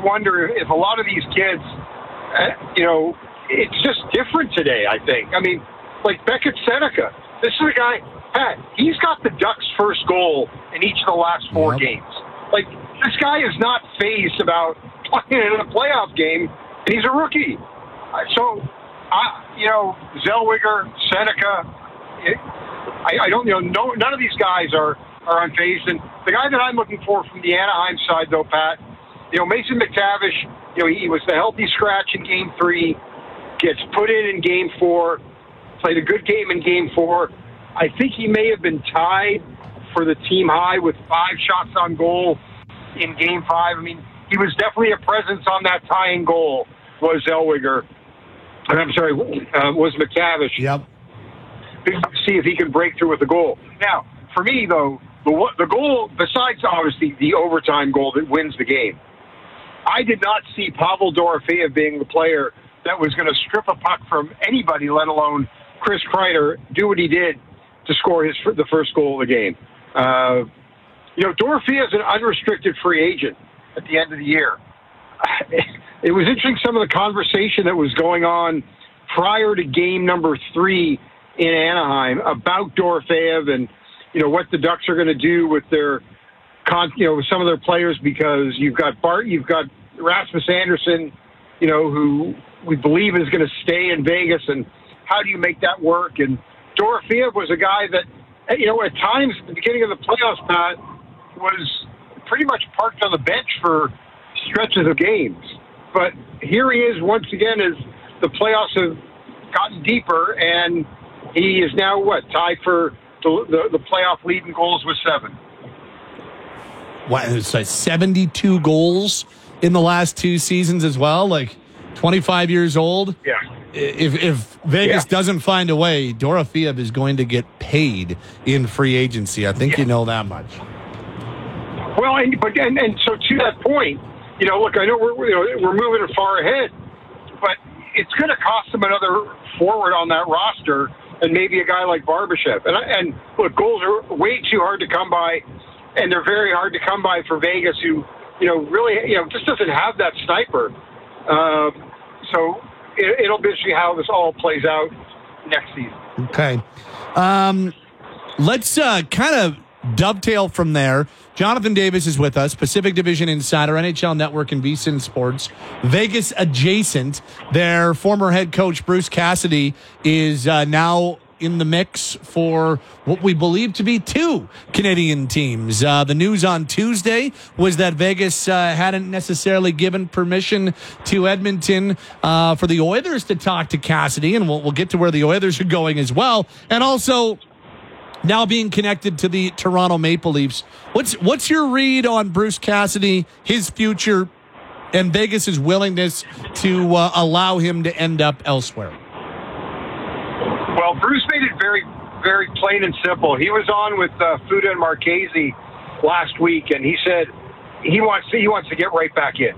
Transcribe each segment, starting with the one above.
wonder if a lot of these kids, it's just different today, I think. I mean, like Beckett Seneca, this is a guy, Pat, he's got the Ducks' first goal in each of the last 4 games. Like, this guy is not fazed about playing in a playoff game, and he's a rookie. So, Zellweger, Seneca, I don't, none of these guys are unfazed. And the guy that I'm looking for from the Anaheim side, though, Pat, Mason McTavish, he was the healthy scratch in Game 3, gets put in Game 4, played a good game in Game 4. I think he may have been tied for the team high with 5 shots on goal in Game 5. I mean, he was definitely a presence on that tying goal, was Zellweger. Was McTavish. Yep. See if he can break through with the goal. Now, for me, though, the goal, besides obviously the overtime goal that wins the game, I did not see Pavel Dorofeyev being the player that was going to strip a puck from anybody, let alone Chris Kreider, do what he did to score the first goal of the game. Dorofeyev is an unrestricted free agent at the end of the year. It was interesting, some of the conversation that was going on prior to game number 3 in Anaheim about Dorofeyev and, what the Ducks are going to do with their, some of their players, because you've got Rasmus Anderson, who we believe is going to stay in Vegas, and how do you make that work? And Dorofeyev was a guy that, at times at the beginning of the playoffs, Pat, was pretty much parked on the bench for stretches of games. But here he is once again as the playoffs have gotten deeper, and he is now, tied for the playoff lead in goals with 7. What, it's like 72 goals in the last 2 seasons as well? Like 25 years old? Yeah. If Vegas doesn't find a way, Dorofeyev is going to get paid in free agency. I think you know that much. Well, and so to that point, look, I know we're moving far ahead, but it's going to cost them another forward on that roster, and maybe a guy like Barbashev. And look, goals are way too hard to come by, and they're very hard to come by for Vegas, who really just doesn't have that sniper. So it'll be interesting how this all plays out next season. Okay, let's kind of dovetail from there. Jonathan Davis is with us, Pacific Division Insider, NHL Network, and VSiN Sports. Vegas adjacent. Their former head coach, Bruce Cassidy, is now in the mix for what we believe to be 2 Canadian teams. The news on Tuesday was that Vegas hadn't necessarily given permission to Edmonton for the Oilers to talk to Cassidy, and we'll get to where the Oilers are going as well. And also, now being connected to the Toronto Maple Leafs. What's your read on Bruce Cassidy, his future, and Vegas' willingness to allow him to end up elsewhere? Well, Bruce made it very, very plain and simple. He was on with Fuda and Marchese last week, and he said he wants to get right back in.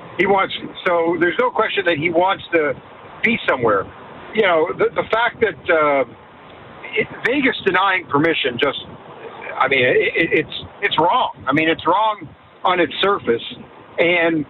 So there's no question that he wants to be somewhere. The fact that Vegas denying permission it's wrong. I mean, it's wrong on its surface. And,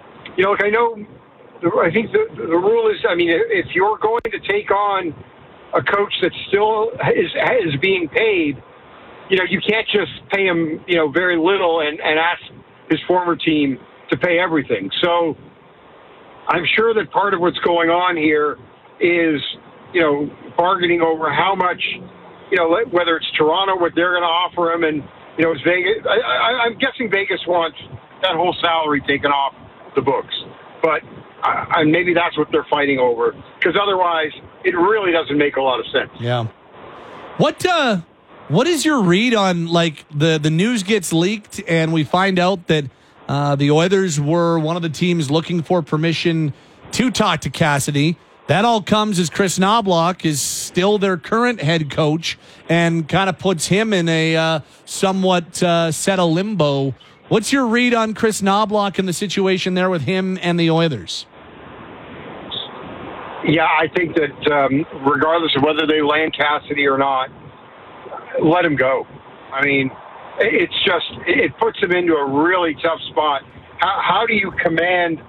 I think the rule is, if you're going to take on a coach that still is being paid, you can't just pay him, very little and ask his former team to pay everything. So I'm sure that part of what's going on here is, bargaining over how much, whether it's Toronto, what they're going to offer him, and, it's Vegas. I'm guessing Vegas wants that whole salary taken off the books. But maybe that's what they're fighting over, because otherwise it really doesn't make a lot of sense. Yeah. What is your read on, the news gets leaked and we find out that the Oilers were one of the teams looking for permission to talk to Cassidy? That all comes as Chris Knobloch is still their current head coach and kind of puts him in a somewhat set of limbo. What's your read on Chris Knobloch and the situation there with him and the Oilers? Yeah, I think that regardless of whether they land Cassidy or not, let him go. I mean, it puts him into a really tough spot. How do you command